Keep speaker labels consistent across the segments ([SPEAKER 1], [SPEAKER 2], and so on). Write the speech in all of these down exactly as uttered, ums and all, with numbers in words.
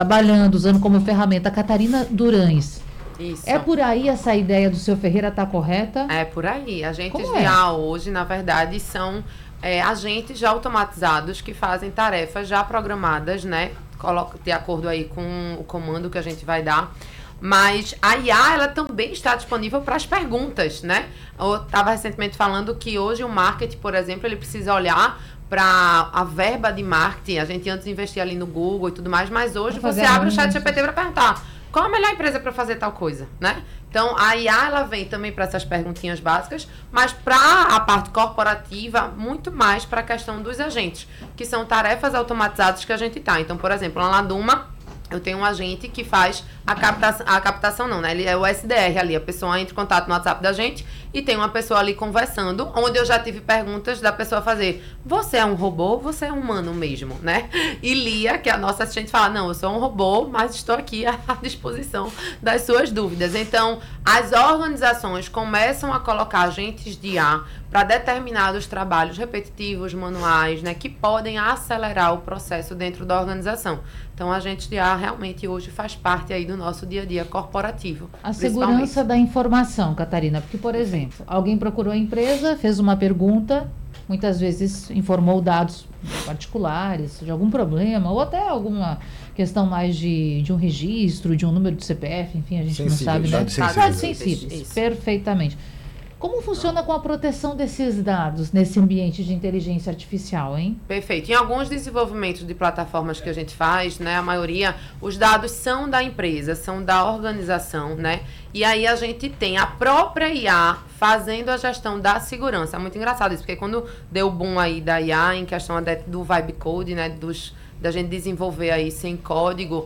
[SPEAKER 1] trabalhando, usando como ferramenta a Catarina Durães.
[SPEAKER 2] Isso.
[SPEAKER 1] É por aí essa ideia do seu Ferreira está correta?
[SPEAKER 2] É por aí. Agentes
[SPEAKER 1] Como
[SPEAKER 2] de
[SPEAKER 1] é?
[SPEAKER 2] I A hoje, na verdade, são é, agentes já automatizados que fazem tarefas já programadas, né? Coloca, de acordo aí com o comando que a gente vai dar. Mas a I A, ela também está disponível para as perguntas, né? Eu estava recentemente falando que hoje o marketing, por exemplo, ele precisa olhar para a verba de marketing. A gente antes investia ali no Google e tudo mais, mas hoje você abre o chat G P T para perguntar qual a melhor empresa para fazer tal coisa, né? Então, a I A, ela vem também para essas perguntinhas básicas, mas para a parte corporativa, muito mais para a questão dos agentes, que são tarefas automatizadas que a gente tá. Então, por exemplo, lá na Duma, eu tenho um agente que faz a captação, a captação não, né? Ele é o S D R ali, a pessoa entra em contato no WhatsApp da gente e tem uma pessoa ali conversando, onde eu já tive perguntas da pessoa fazer, você é um robô, você é um humano mesmo, né? E Lia, que é a nossa assistente, fala, não, eu sou um robô, mas estou aqui à disposição das suas dúvidas. Então, as organizações começam a colocar agentes de I A para determinados trabalhos repetitivos, manuais, né, que podem acelerar o processo dentro da organização. Então, a agente de I A realmente hoje faz parte aí do nosso dia a dia corporativo.
[SPEAKER 1] A segurança da informação, Catarina, porque, por exemplo, alguém procurou a empresa, fez uma pergunta, muitas vezes informou dados particulares de algum problema, ou até alguma questão mais de, de um registro, de um número de C P F, enfim, a gente
[SPEAKER 3] Sensíveis,
[SPEAKER 1] não sabe, né?
[SPEAKER 3] dados sensíveis.
[SPEAKER 1] Dados sensíveis,
[SPEAKER 2] Isso.
[SPEAKER 1] perfeitamente. Como funciona com a proteção desses dados nesse ambiente de inteligência artificial, hein?
[SPEAKER 2] Perfeito. Em alguns desenvolvimentos de plataformas que a gente faz, né, a maioria, os dados são da empresa, são da organização, né? E aí a gente tem a própria I A fazendo a gestão da segurança. É muito engraçado isso, porque quando deu o boom aí da I A em questão do vibe code, né, dos da gente desenvolver aí sem código,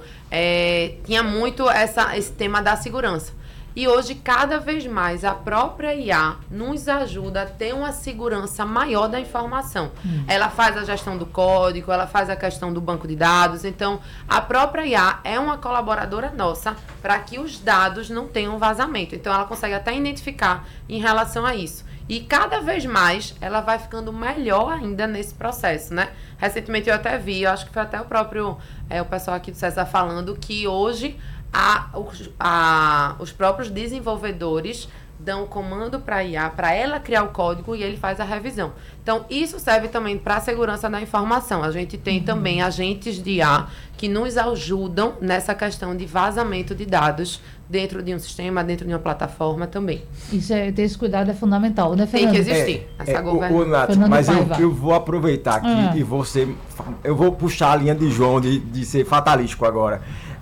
[SPEAKER 2] é, tinha muito essa, esse tema da segurança. E hoje, cada vez mais, a própria I A nos ajuda a ter uma segurança maior da informação. Hum. Ela faz a gestão do código, ela faz a questão do banco de dados. Então, a própria I A é uma colaboradora nossa para que os dados não tenham vazamento. Então, ela consegue até identificar em relação a isso. E cada vez mais, ela vai ficando melhor ainda nesse processo, né? Recentemente, eu até vi, eu acho que foi até o próprio, é, o pessoal aqui do César falando que hoje... A, os, a, os próprios desenvolvedores dão comando para a I A, para ela criar o código e ele faz a revisão. Então, isso serve também para a segurança da informação. A gente tem uhum. também agentes de I A que nos ajudam nessa questão de vazamento de dados dentro de um sistema, dentro de uma plataforma também.
[SPEAKER 1] Isso é, ter esse cuidado é fundamental, né, Fernando?
[SPEAKER 2] Tem que existir
[SPEAKER 3] é,
[SPEAKER 2] essa
[SPEAKER 3] é,
[SPEAKER 2] governança.
[SPEAKER 3] O, o Nath, mas eu, eu vou aproveitar aqui ah. e vou ser, eu vou puxar a linha de João de, de ser fatalístico agora.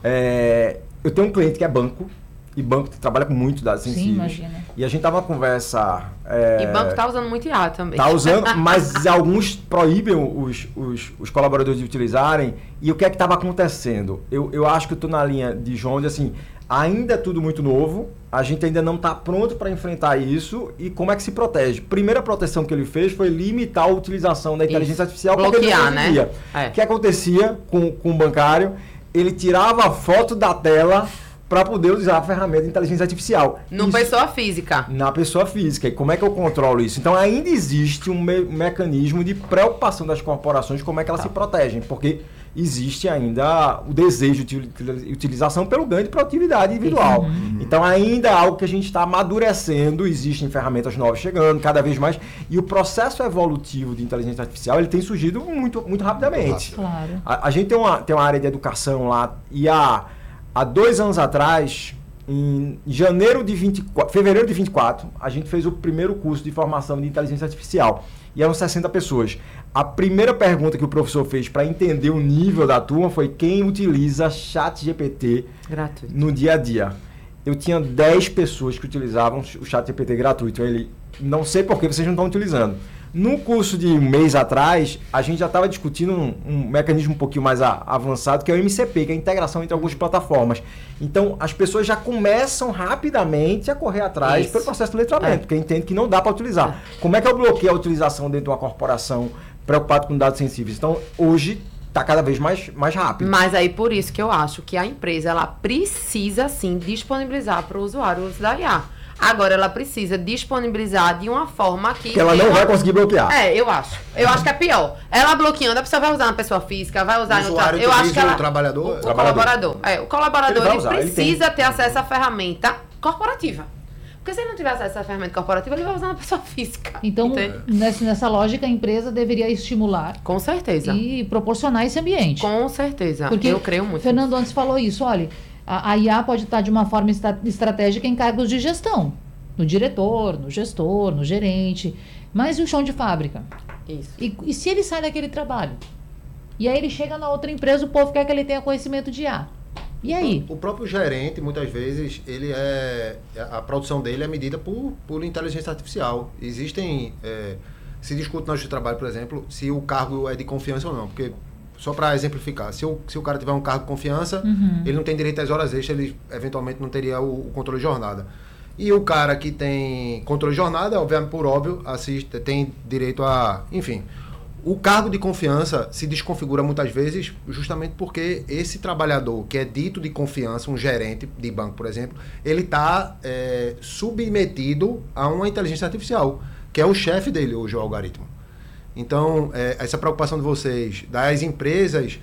[SPEAKER 3] É... Eu tenho um cliente que é banco, e banco trabalha com muitos dados sensíveis.
[SPEAKER 1] Sim, imagina.
[SPEAKER 3] E a gente tava uma conversa... É,
[SPEAKER 2] e banco tá usando muito I A também.
[SPEAKER 3] Tá usando, mas alguns proíbem os, os, os colaboradores de utilizarem. E o que é que estava acontecendo? Eu, eu acho que eu tô na linha de João, de assim, ainda é tudo muito novo, a gente ainda não está pronto para enfrentar isso, e como é que se protege? Primeira proteção que ele fez foi limitar a utilização da inteligência isso. artificial.
[SPEAKER 2] Bloquear, né?
[SPEAKER 3] É. O que acontecia com, com o bancário? Ele tirava a foto da tela para poder usar a ferramenta de inteligência artificial.
[SPEAKER 2] Na pessoa física.
[SPEAKER 3] Na pessoa física. E como é que eu controlo isso? Então, ainda existe um me- mecanismo de preocupação das corporações, como é que elas tá. se protegem. Porque existe ainda o desejo de utilização pelo ganho de produtividade individual. Uhum. Então, ainda é algo que a gente está amadurecendo. Existem ferramentas novas chegando, cada vez mais. E o processo evolutivo de inteligência artificial, ele tem surgido muito, muito rapidamente.
[SPEAKER 1] Claro.
[SPEAKER 3] A, a gente tem uma, tem uma área de educação lá, e a... Há dois anos atrás, em janeiro de vinte e quatro, fevereiro de vinte e quatro, a gente fez o primeiro curso de formação de inteligência artificial. E eram sessenta pessoas. A primeira pergunta que o professor fez para entender o nível da turma foi quem utiliza chat G P T gratuito no dia a dia. Eu tinha dez pessoas que utilizavam o chat G P T gratuito. Ele, não sei por que vocês não estão utilizando. No curso de um mês atrás, a gente já estava discutindo um, um mecanismo um pouquinho mais a, avançado, que é o M C P, que é a integração entre algumas plataformas. Então, as pessoas já começam rapidamente a correr atrás Isso. pelo processo de letramento, é. porque entende que não dá para utilizar. É. Como é que eu bloqueio a utilização dentro de uma corporação preocupada com dados sensíveis? Então, hoje, está cada vez mais, mais rápido.
[SPEAKER 2] Mas aí, por isso que eu acho que a empresa ela precisa, sim, disponibilizar para o usuário o uso da I A. Agora, ela precisa disponibilizar de uma forma que...
[SPEAKER 3] Que ela não vai conseguir bloquear.
[SPEAKER 2] É, eu acho. Eu acho que é pior. Ela bloqueando, a pessoa vai usar uma pessoa física, vai usar...
[SPEAKER 4] O usuário
[SPEAKER 2] eu acho que ela,
[SPEAKER 4] o trabalhador...
[SPEAKER 2] O, o colaborador. É, o colaborador, ele,
[SPEAKER 3] ele usar,
[SPEAKER 2] precisa
[SPEAKER 3] ele
[SPEAKER 2] ter acesso à ferramenta corporativa. Porque se ele não tiver acesso à ferramenta corporativa, ele vai usar uma pessoa física.
[SPEAKER 1] Então,
[SPEAKER 2] entende?
[SPEAKER 1] nessa, nessa lógica, a empresa deveria estimular
[SPEAKER 2] Com certeza.
[SPEAKER 1] e proporcionar esse ambiente.
[SPEAKER 2] Com certeza.
[SPEAKER 1] Porque
[SPEAKER 2] eu creio muito.
[SPEAKER 1] Fernando antes falou isso, olha, a, a I A pode estar de uma forma esta, estratégica em cargos de gestão, no diretor, no gestor, no gerente, mas e o chão de fábrica?
[SPEAKER 2] Isso.
[SPEAKER 1] E, e se ele sai daquele trabalho? E aí ele chega na outra empresa, o povo quer que ele tenha conhecimento de I A. E aí?
[SPEAKER 4] O próprio gerente, muitas vezes, ele é a produção dele é medida por, por inteligência artificial. Existem, é, se discute na justiça do trabalho, por exemplo, se o cargo é de confiança ou não, porque, só para exemplificar, se o, se o cara tiver um cargo de confiança, uhum. ele não tem direito às horas extras, ele eventualmente não teria o, o controle de jornada. E o cara que tem controle de jornada, obviamente, por óbvio, assiste, tem direito a... Enfim, o cargo de confiança se desconfigura muitas vezes justamente porque esse trabalhador que é dito de confiança, um gerente de banco, por exemplo, ele está é, submetido a uma inteligência artificial, que é o chefe dele hoje, o algoritmo. Então, é, essa preocupação de vocês, das empresas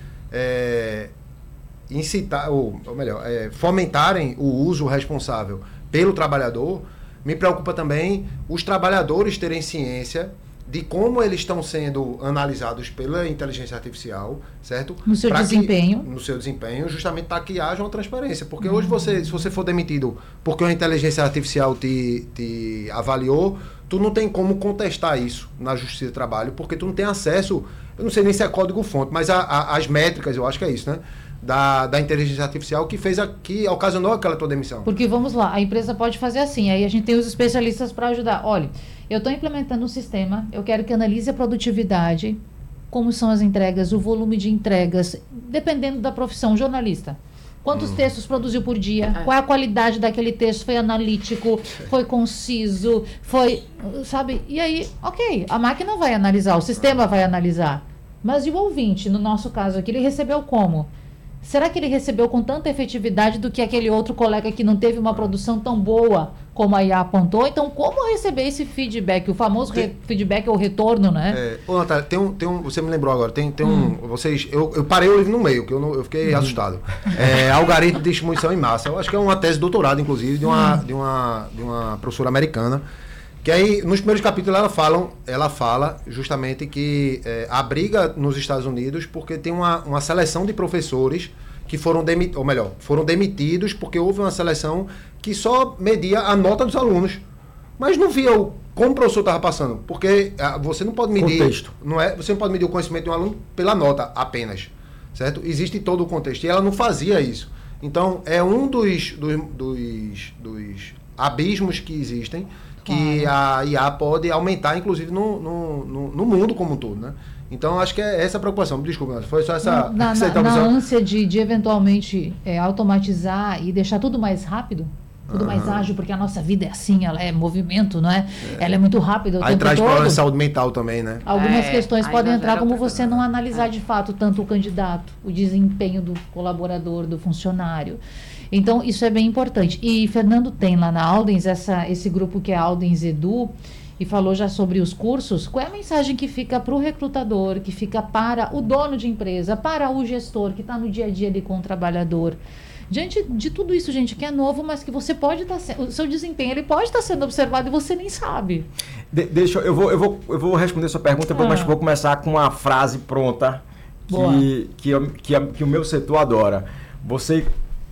[SPEAKER 4] é, incitar, ou, ou melhor, é, fomentarem o uso responsável pelo trabalhador, me preocupa também os trabalhadores terem ciência de como eles estão sendo analisados pela inteligência artificial, certo?
[SPEAKER 1] No seu
[SPEAKER 4] pra
[SPEAKER 1] desempenho.
[SPEAKER 4] Que, no seu desempenho, justamente para que haja uma transparência. Porque uhum. hoje, você, se você for demitido porque uma inteligência artificial te, te avaliou, tu não tem como contestar isso na Justiça do Trabalho, porque tu não tem acesso, eu não sei nem se é código-fonte, mas a, a, as métricas, eu acho que é isso, né? Da, da inteligência artificial que fez a, que ocasionou aquela tua demissão.
[SPEAKER 1] Porque vamos lá, a empresa pode fazer assim, aí a gente tem os especialistas para ajudar. Olha, eu estou implementando um sistema, eu quero que analise a produtividade, como são as entregas, o volume de entregas, dependendo da profissão, jornalista. Quantos hum. textos produziu por dia? É. Qual é a qualidade daquele texto? Foi analítico? Foi conciso? Foi, sabe? E aí, ok, a máquina vai analisar, o sistema vai analisar. Mas e o ouvinte, no nosso caso aqui, ele recebeu como? Será que ele recebeu com tanta efetividade do que aquele outro colega que não teve uma produção tão boa como a I A apontou? Então, como receber esse feedback? O famoso re- feedback ou retorno, né?
[SPEAKER 4] É, ô, Natália, tem um, tem um, você me lembrou agora, tem, tem hum. um... Vocês, eu, eu parei o livro no meio, que eu, não, eu fiquei hum. assustado. É, algoritmo de distribuição em massa. Eu acho que é uma tese de doutorado, inclusive, de uma, hum. de uma, de uma professora americana. Que aí, nos primeiros capítulos, ela, falam, ela fala justamente que é, a briga nos Estados Unidos, porque tem uma, uma seleção de professores que foram demitidos, ou melhor, foram demitidos porque houve uma seleção que só media a nota dos alunos, mas não via o, como o professor estava passando, porque a, você não pode medir,
[SPEAKER 3] contexto.
[SPEAKER 4] Não é, você não pode medir o conhecimento de um aluno pela nota apenas, certo? Existe todo o contexto, e ela não fazia isso. Então, é um dos, dos, dos, dos abismos que existem, que a I A pode aumentar, inclusive, no, no, no, no mundo como um todo, né? Então, acho que é essa a preocupação. Desculpa, foi só essa...
[SPEAKER 1] Na, na, na ânsia de, de eventualmente, é, automatizar e deixar tudo mais rápido, tudo uhum. mais ágil, porque a nossa vida é assim, ela é movimento, não é? é. Ela é muito rápida o
[SPEAKER 4] Aí
[SPEAKER 1] tempo
[SPEAKER 4] traz
[SPEAKER 1] todo.
[SPEAKER 4] problema de saúde mental também, né?
[SPEAKER 1] Algumas
[SPEAKER 2] é,
[SPEAKER 1] questões podem entrar como
[SPEAKER 2] outra...
[SPEAKER 1] você não analisar é. de fato tanto o candidato, o desempenho do colaborador, do funcionário. Então, isso é bem importante. E Fernando tem lá na Aldens, essa, esse grupo que é Aldens Edu, e falou já sobre os cursos. Qual é a mensagem que fica para o recrutador, que fica para o dono de empresa, para o gestor, que está no dia a dia ali com o trabalhador? Diante de tudo isso, gente, que é novo, mas que você pode estar... Tá, o seu desempenho, ele pode estar tá sendo observado e você nem sabe.
[SPEAKER 3] De, deixa eu... Vou, eu, vou, eu vou responder a sua pergunta, ah. mas vou começar com uma frase pronta que, que, eu, que, a, que o meu setor adora. Você...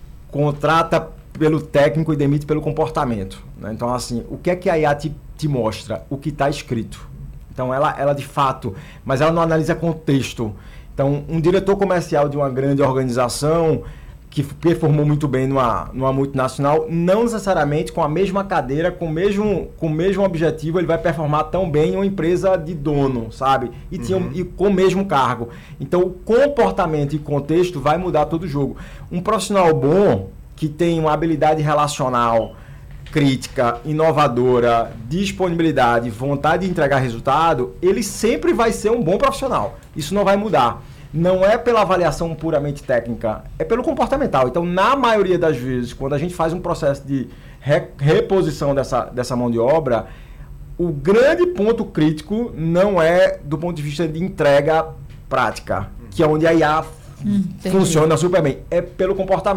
[SPEAKER 3] contrata pelo técnico e demite pelo comportamento, né? Então, assim, o que é que a I A te, te mostra? O que está escrito. Então, ela, ela de fato, mas ela não analisa contexto. Então, um diretor comercial de uma grande organização que performou muito bem numa, numa multinacional, não necessariamente com a mesma cadeira, com o mesmo, com o mesmo objetivo, ele vai performar tão bem em uma empresa de dono, sabe? E, uhum. tinha, e com o mesmo cargo. Então, o comportamento e contexto vai mudar todo o jogo. Um profissional bom, que tem uma habilidade relacional crítica, inovadora, disponibilidade, vontade de entregar resultado, ele sempre vai ser um bom profissional. Isso não vai mudar. Não é pela avaliação puramente técnica, é pelo comportamental. Então, na maioria das vezes, quando a gente faz um processo de, re, reposição dessa, dessa mão de obra, o grande ponto crítico não é do ponto de vista de entrega prática, que é onde a I A
[SPEAKER 1] Hum,
[SPEAKER 3] funciona super bem, é pelo comportamento.